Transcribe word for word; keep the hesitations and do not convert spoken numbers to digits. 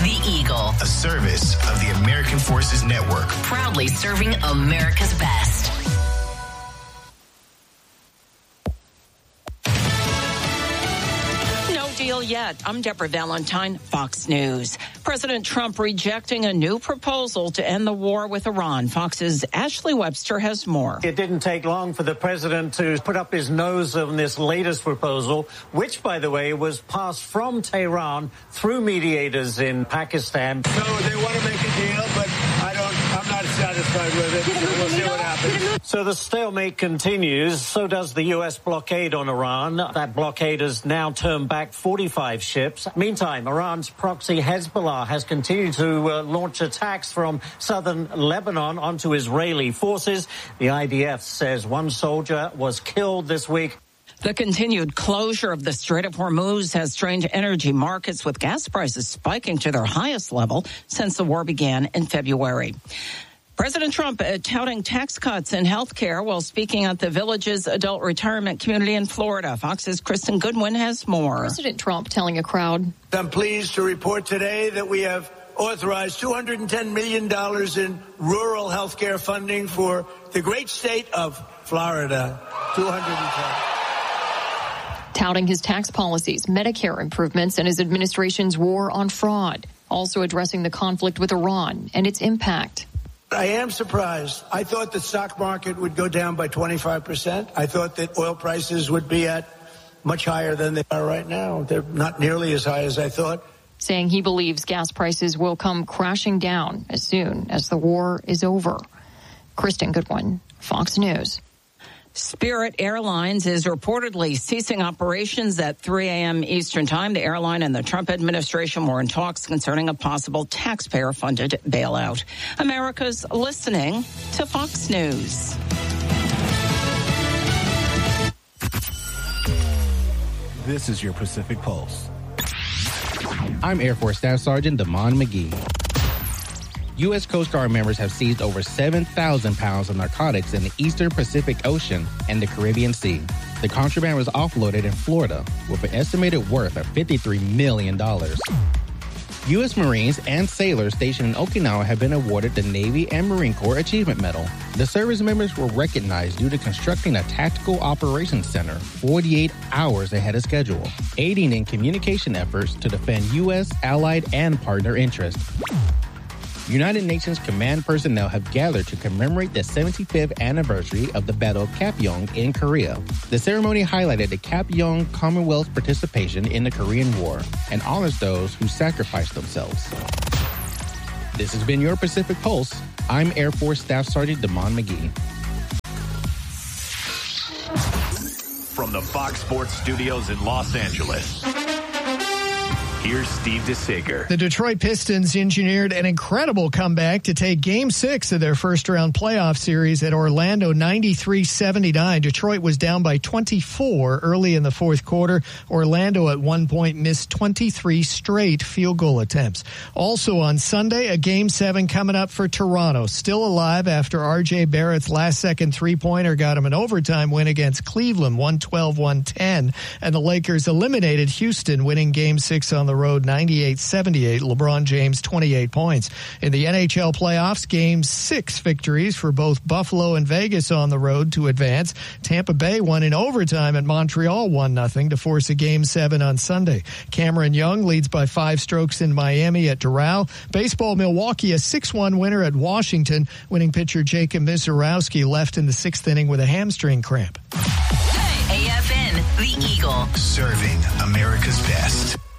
The Eagle, a service of the American Forces Network, proudly serving America's best. Deal yet. I'm Deborah Valentine, Fox News. President Trump rejecting a new proposal to end the war with Iran. Fox's Ashley Webster has more. It didn't take long for the president to put up his nose on this latest proposal, which, by the way, was passed from Tehran through mediators in Pakistan. So they want to make a deal, but I don't, I'm not satisfied with it. So we'll see what happens. So the stalemate continues. So does the U S blockade on Iran. That blockade has now turned back forty-five ships. Meantime, Iran's proxy Hezbollah has continued to uh, launch attacks from southern Lebanon onto Israeli forces. The I D F says one soldier was killed this week. The continued closure of the Strait of Hormuz has strained energy markets, with gas prices spiking to their highest level since the war began in February. President Trump uh, touting tax cuts in health care while speaking at the Villages adult retirement community in Florida. Fox's Kristen Goodwin has more. President Trump telling a crowd. I'm pleased to report today that we have authorized two hundred ten million dollars in rural health care funding for the great state of Florida. two hundred ten. Touting his tax policies, Medicare improvements, and his administration's war on fraud. Also addressing the conflict with Iran and its impact. I am surprised. I thought the stock market would go down by twenty-five percent. I thought that oil prices would be at much higher than they are right now. They're not nearly as high as I thought. Saying he believes gas prices will come crashing down as soon as the war is over. Kristen Goodwin, Fox News. Spirit Airlines is reportedly ceasing operations at three a.m. Eastern Time. The airline and the Trump administration were in talks concerning a possible taxpayer-funded bailout. America's listening to Fox News. This is your Pacific Pulse. I'm Air Force Staff Sergeant Damon McGee. U S. Coast Guard members have seized over seven thousand pounds of narcotics in the Eastern Pacific Ocean and the Caribbean Sea. The contraband was offloaded in Florida with an estimated worth of fifty-three million dollars. U S. Marines and sailors stationed in Okinawa have been awarded the Navy and Marine Corps Achievement Medal. The service members were recognized due to constructing a tactical operations center forty-eight hours ahead of schedule, aiding in communication efforts to defend U S, allied, and partner interests. United Nations command personnel have gathered to commemorate the seventy-fifth anniversary of the Battle of Kapyong in Korea. The ceremony highlighted the Kapyong Commonwealth's participation in the Korean War and honors those who sacrificed themselves. This has been your Pacific Pulse. I'm Air Force Staff Sergeant Damon McGee. From the Fox Sports Studios in Los Angeles, here's Steve DeSager. The Detroit Pistons engineered an incredible comeback to take Game six of their first-round playoff series at Orlando, ninety-three seventy-nine. Detroit was down by twenty-four early in the fourth quarter. Orlando at one point missed twenty-three straight field goal attempts. Also on Sunday, a Game seven coming up for Toronto. Still alive after R J Barrett's last-second three-pointer got him an overtime win against Cleveland, one twelve to one ten. And the Lakers eliminated Houston, winning Game six on the road ninety-eight seventy-eight. LeBron James twenty-eight points. In the N H L playoffs, Game six victories for both Buffalo and Vegas on the road to advance. Tampa Bay won in overtime at Montreal one nothing to force a Game seven on Sunday. Cameron Young leads by five strokes in Miami at Doral. Baseball, Milwaukee a six one winner at Washington. Winning pitcher Jacob Misiorowski left in the sixth inning with a hamstring cramp. A F N, The Eagle. Serving America's best.